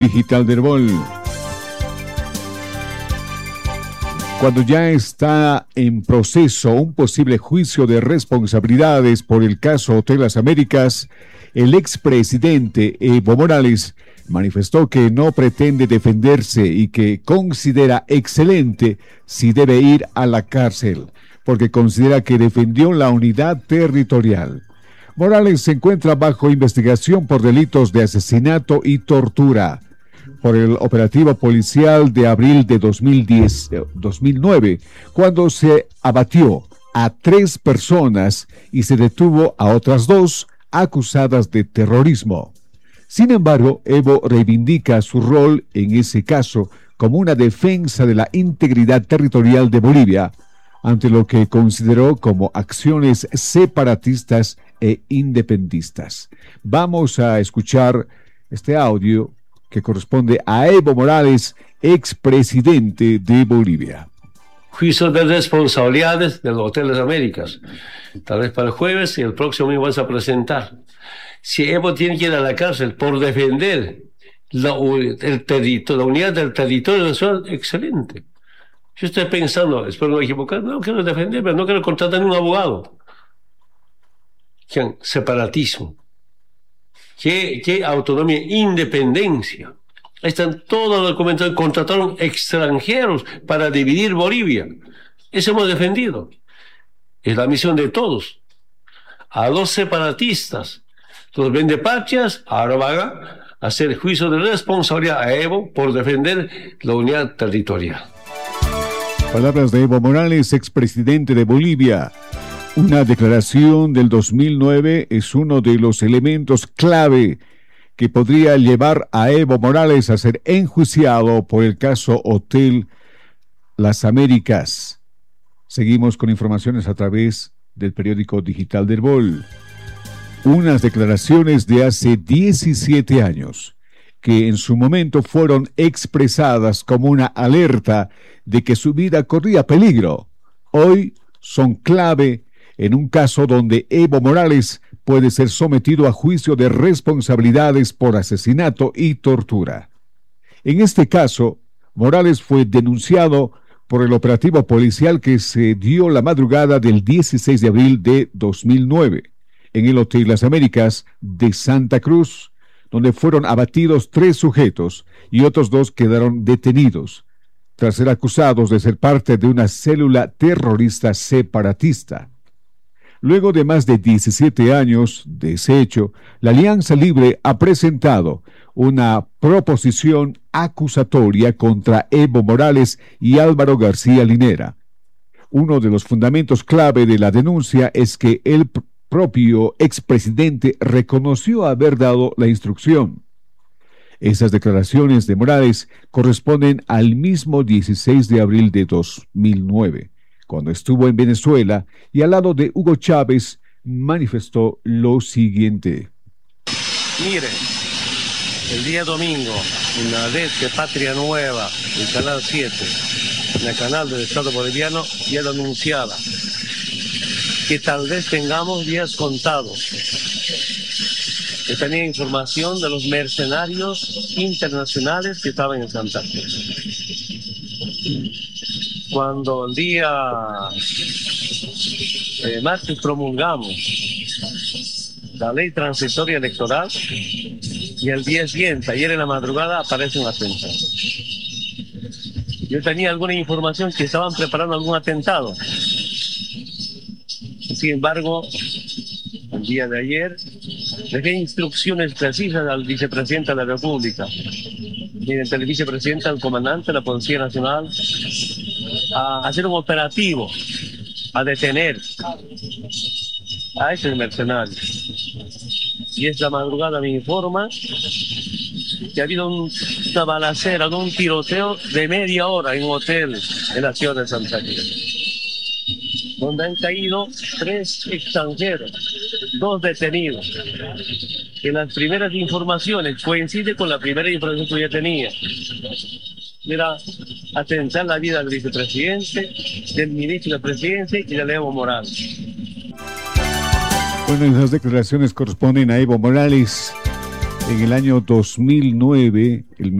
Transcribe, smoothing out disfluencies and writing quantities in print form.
Digital del Bol. Cuando ya está en proceso un posible juicio de responsabilidades por el caso Hotel Las Américas, el expresidente Evo Morales manifestó que no pretende defenderse y que considera excelente si debe ir a la cárcel, porque considera que defendió la unidad territorial. Morales se encuentra bajo investigación por delitos de asesinato y tortura por el operativo policial de abril de 2009, cuando se abatió a 3 personas y se detuvo a otras 2 acusadas de terrorismo. Sin embargo, Evo reivindica su rol en ese caso como una defensa de la integridad territorial de Bolivia, ante lo que consideró como acciones separatistas e independistas. Vamos a escuchar este audio que corresponde a Evo Morales, expresidente de Bolivia. Juicio de responsabilidades del Hotel Las Américas. Tal vez para el jueves y el próximo mes vas a presentar. Si Evo tiene que ir a la cárcel por defender la unidad del territorio nacional, excelente. Yo estoy pensando, espero no equivocar, no quiero defender, pero no quiero contratar a un abogado. ¿Qué separatismo? ¿Qué autonomía? Independencia. Ahí están todos los comentarios. Contrataron extranjeros para dividir Bolivia. Eso hemos defendido. Es la misión de todos. A los separatistas, los vendepatrias, ahora van a hacer juicio de responsabilidad a Evo por defender la unidad territorial. Palabras de Evo Morales, expresidente de Bolivia. Una declaración del 2009 es uno de los elementos clave que podría llevar a Evo Morales a ser enjuiciado por el caso Hotel Las Américas. Seguimos con informaciones a través del periódico Digital del Bol. Unas declaraciones de hace 17 años que en su momento fueron expresadas como una alerta de que su vida corría peligro, hoy son clave en un caso donde Evo Morales puede ser sometido a juicio de responsabilidades por asesinato y tortura. En este caso, Morales fue denunciado por el operativo policial que se dio la madrugada del 16 de abril de 2009 en el Hotel Las Américas de Santa Cruz, donde fueron abatidos 3 sujetos y otros 2 quedaron detenidos, tras ser acusados de ser parte de una célula terrorista separatista. Luego de más de 17 años de ese hecho, la Alianza Libre ha presentado una proposición acusatoria contra Evo Morales y Álvaro García Linera. Uno de los fundamentos clave de la denuncia es que el propio expresidente reconoció haber dado la instrucción. Esas declaraciones de Morales corresponden al mismo 16 de abril de 2009. Cuando estuvo en Venezuela y al lado de Hugo Chávez, manifestó lo siguiente. Mire, el día domingo, en la red de Patria Nueva, el Canal 7, en el canal del Estado Boliviano, ya lo anunciaba, que tal vez tengamos días contados. Que tenía información de los mercenarios internacionales que estaban en Santa Cruz. Cuando el día martes promulgamos la ley transitoria electoral y el día siguiente, ayer en la madrugada, aparece un atentado. Yo tenía alguna información que estaban preparando algún atentado. Sin embargo, el día de ayer dejé instrucciones precisas al vicepresidente de la República, mediante el vicepresidente, al comandante de la Policía Nacional, a hacer un operativo, a detener a esos mercenarios. Y esta madrugada me informa que ha habido una balacera, un tiroteo de media hora en un hotel en la ciudad de Santa Cruz, donde han caído 3 extranjeros, 2 detenidos. En las primeras informaciones coincide con la primera información que yo tenía. Era atentar la vida del vicepresidente, del ministro de la presidencia y de Evo Morales. Bueno, esas declaraciones corresponden a Evo Morales, En el año 2009, el